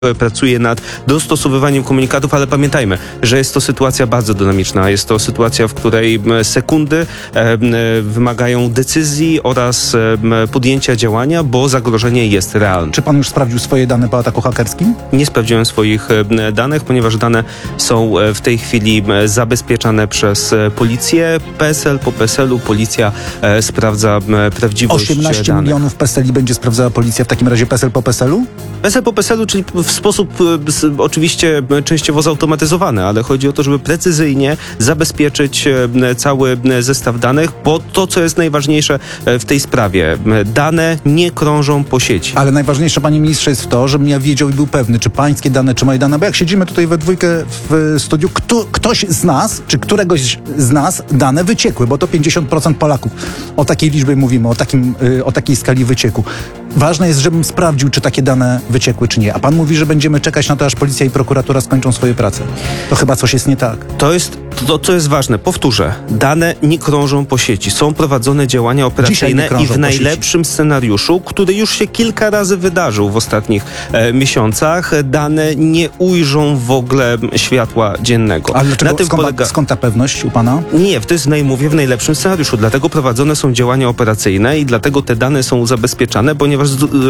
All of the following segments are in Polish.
pracuje nad dostosowywaniem komunikatów, ale pamiętajmy, że jest to sytuacja bardzo dynamiczna. Jest to sytuacja, w której sekundy wymagają decyzji oraz podjęcia działania, bo zagrożenie jest realne. Czy pan już sprawdził swoje dane po ataku hakerskim? Nie sprawdziłem swoich danych, ponieważ dane są w tej chwili zabezpieczane przez policję. PESEL po PESEL-u policja sprawdza prawdziwość 18 danych. milionów PESEL-i będzie sprawdzała policja, w takim razie PESEL po PESEL-u? PESEL po PESEL-u, czyli w sposób oczywiście częściowo zautomatyzowany, ale chodzi o to, żeby precyzyjnie zabezpieczyć cały zestaw danych, bo to, co jest najważniejsze w tej sprawie, dane nie krążą po sieci. Ale najważniejsze, panie ministrze, jest to, żebym ja wiedział i był pewny, czy pańskie dane, czy moje dane, bo jak siedzimy tutaj we dwójkę w studiu, ktoś z nas, czy któregoś z nas dane wyciekły, bo to 50% Polaków. O takiej liczbie mówimy, o takiej skali wycieku. Ważne jest, żebym sprawdził, czy takie dane wyciekły, czy nie. A pan mówi, że będziemy czekać na to, aż policja i prokuratura skończą swoje prace. To chyba coś jest nie tak. To, co jest ważne, powtórzę, dane nie krążą po sieci. Są prowadzone działania operacyjne i w najlepszym scenariuszu, który już się kilka razy wydarzył w ostatnich miesiącach, dane nie ujrzą w ogóle światła dziennego. Ale dlaczego, skąd ta pewność u pana? Nie, to jest, mówię, w najlepszym scenariuszu. Dlatego prowadzone są działania operacyjne i dlatego te dane są zabezpieczane, ponieważ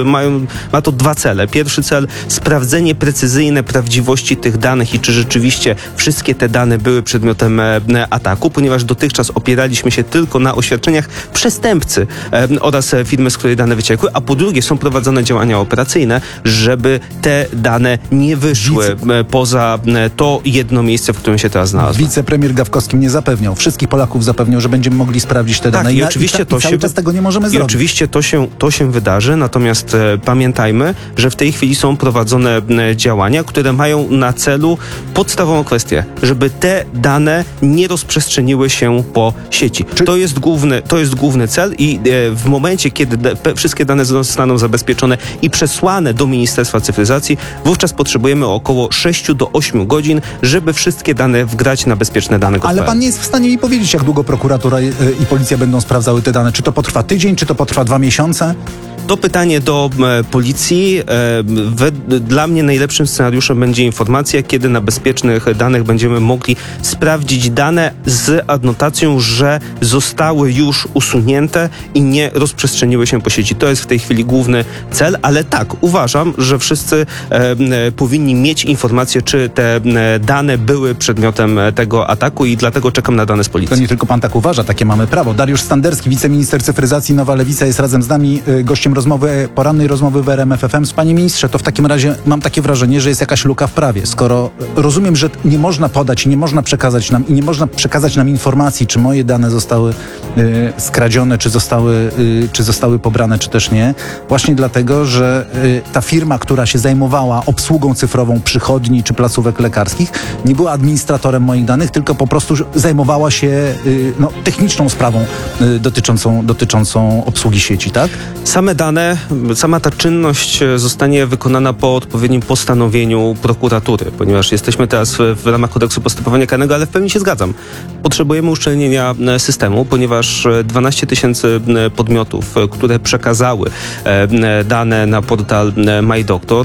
ma to dwa cele. Pierwszy cel, sprawdzenie precyzyjne prawdziwości tych danych i czy rzeczywiście wszystkie te dane były przedmiotem ataku, ponieważ dotychczas opieraliśmy się tylko na oświadczeniach przestępcy oraz firmy, z której dane wyciekły, a po drugie są prowadzone działania operacyjne, żeby te dane nie wyszły poza to jedno miejsce, w którym się teraz znalazły. Wicepremier Gawkowski mnie zapewniał, wszystkich Polaków zapewniał, że będziemy mogli sprawdzić te dane. Tak, i oczywiście cały czas tego nie możemy zrobić. Oczywiście to się wydarzy, natomiast pamiętajmy, że w tej chwili są prowadzone działania, które mają na celu podstawową kwestię, żeby te dane nie rozprzestrzeniły się po sieci. To jest główny cel i w momencie, kiedy wszystkie dane zostaną zabezpieczone i przesłane do Ministerstwa Cyfryzacji, wówczas potrzebujemy około 6 do 8 godzin, żeby wszystkie dane wgrać na bezpieczne dane. Ale pan nie jest w stanie mi powiedzieć, jak długo prokuratura i policja będą sprawdzały te dane. Czy to potrwa tydzień, czy to potrwa 2 miesiące? To pytanie do policji. Dla mnie najlepszym scenariuszem będzie informacja, kiedy na bezpiecznych danych będziemy mogli sprawdzić dane z adnotacją, że zostały już usunięte i nie rozprzestrzeniły się po sieci. To jest w tej chwili główny cel, ale tak, uważam, że wszyscy powinni mieć informację, czy te dane były przedmiotem tego ataku i dlatego czekam na dane z policji. To nie tylko pan tak uważa, takie mamy prawo. Dariusz Standerski, wiceminister cyfryzacji, Nowa Lewica, jest razem z nami, gościem porannej rozmowy w RMF FM. Panie ministrze, to w takim razie mam takie wrażenie, że jest jakaś luka w prawie. Skoro rozumiem, że nie można podać i nie można przekazać nam informacji, czy moje dane zostały skradzione, czy zostały pobrane, czy też nie. Właśnie dlatego, że ta firma, która się zajmowała obsługą cyfrową przychodni czy placówek lekarskich, nie była administratorem moich danych, tylko po prostu zajmowała się techniczną sprawą dotyczącą obsługi sieci, tak? Sama ta czynność zostanie wykonana po odpowiednim postanowieniu prokuratury, ponieważ jesteśmy teraz w ramach kodeksu postępowania karnego, ale w pełni się zgadzam. Potrzebujemy uszczelnienia systemu, ponieważ 12 tysięcy podmiotów, które przekazały dane na portal MyDoctor,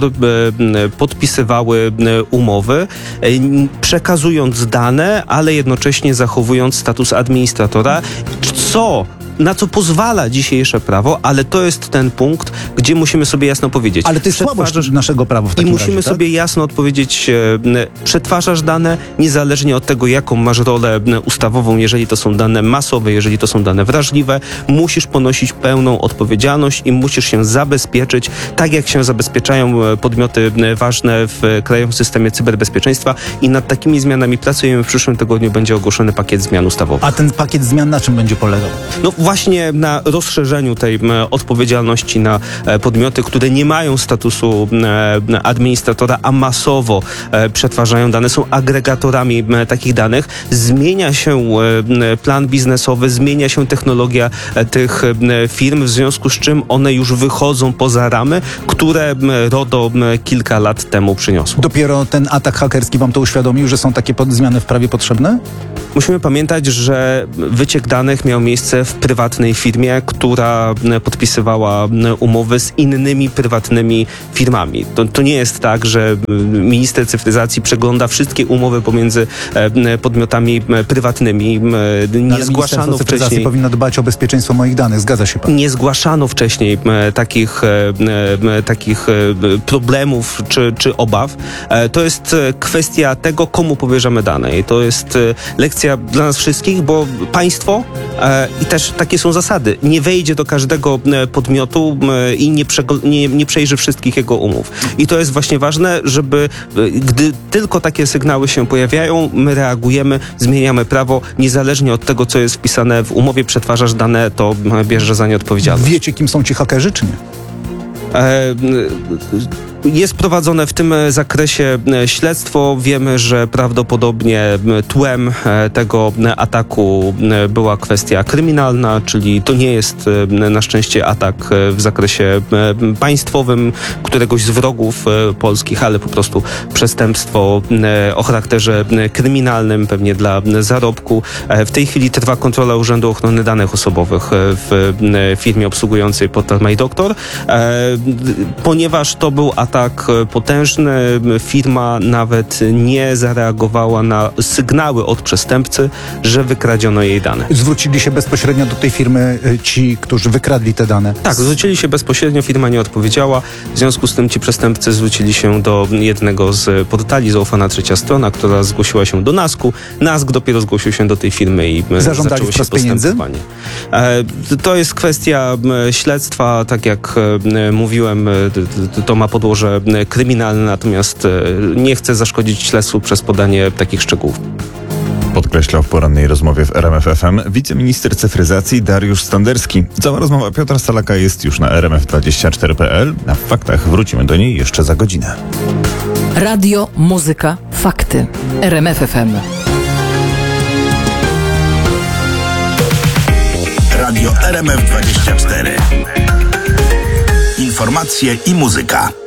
podpisywały umowy, przekazując dane, ale jednocześnie zachowując status administratora, na co pozwala dzisiejsze prawo, ale to jest ten punkt, gdzie musimy sobie jasno powiedzieć. Ale to jest słabość naszego prawa w takim razie, musimy sobie jasno odpowiedzieć, przetwarzasz dane, niezależnie od tego, jaką masz rolę ustawową, jeżeli to są dane masowe, jeżeli to są dane wrażliwe, musisz ponosić pełną odpowiedzialność i musisz się zabezpieczyć, tak jak się zabezpieczają podmioty ważne w krajowym systemie cyberbezpieczeństwa i nad takimi zmianami pracujemy. W przyszłym tygodniu będzie ogłoszony pakiet zmian ustawowych. A ten pakiet zmian na czym będzie polegał? Właśnie na rozszerzeniu tej odpowiedzialności na podmioty, które nie mają statusu administratora, a masowo przetwarzają dane, są agregatorami takich danych. Zmienia się plan biznesowy, zmienia się technologia tych firm, w związku z czym one już wychodzą poza ramy, które RODO kilka lat temu przyniosło. Dopiero ten atak hakerski wam to uświadomił, że są takie zmiany w prawie potrzebne? Musimy pamiętać, że wyciek danych miał miejsce w prywatnej firmie, która podpisywała umowy z innymi prywatnymi firmami. To nie jest tak, że minister cyfryzacji przegląda wszystkie umowy pomiędzy podmiotami prywatnymi. Nie zgłaszano wcześniej. Powinno dbać o bezpieczeństwo moich danych. Zgadza się pan? Nie zgłaszano wcześniej takich problemów czy obaw. To jest kwestia tego, komu powierzamy dane. I to jest lekcja dla nas wszystkich, bo państwo i też takie są zasady. Nie wejdzie do każdego podmiotu i nie przejrzy wszystkich jego umów. I to jest właśnie ważne, żeby gdy tylko takie sygnały się pojawiają, my reagujemy, zmieniamy prawo, niezależnie od tego, co jest wpisane w umowie, przetwarzasz dane, to bierze za nie odpowiedzialność. Wiecie, kim są ci hakerzy, czy nie? Jest prowadzone w tym zakresie śledztwo. Wiemy, że prawdopodobnie tłem tego ataku była kwestia kryminalna, czyli to nie jest na szczęście atak w zakresie państwowym któregoś z wrogów polskich, ale po prostu przestępstwo o charakterze kryminalnym, pewnie dla zarobku. W tej chwili trwa kontrola Urzędu Ochrony Danych Osobowych w firmie obsługującej portal MyDoctor. Ponieważ to był atak potężny, firma nawet nie zareagowała na sygnały od przestępcy, że wykradziono jej dane. Zwrócili się bezpośrednio do tej firmy ci, którzy wykradli te dane? Tak, zwrócili się bezpośrednio, firma nie odpowiedziała. W związku z tym ci przestępcy zwrócili się do jednego z portali, Zaufana Trzecia Strona, która zgłosiła się do NASK-u. NASK dopiero zgłosił się do tej firmy i zaczęło się postępowanie. To jest kwestia śledztwa, tak jak mówiłem, to ma podłoże kryminalne, natomiast nie chcę zaszkodzić śledztwu przez podanie takich szczegółów. Podkreślał w porannej rozmowie w RMF FM wiceminister cyfryzacji Dariusz Standerski. Cała rozmowa Piotra Salaka jest już na rmf24.pl, a w faktach wrócimy do niej jeszcze za godzinę. Radio, muzyka, fakty. RMF FM. Radio RMF24. Informacje i muzyka.